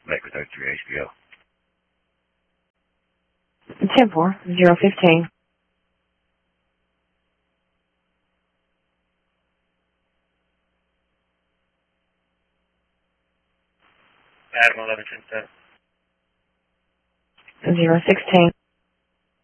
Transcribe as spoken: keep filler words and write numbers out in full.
Baker thirty-three H B O. ten four, zero fifteen. Adam eleven ten seven. zero sixteen.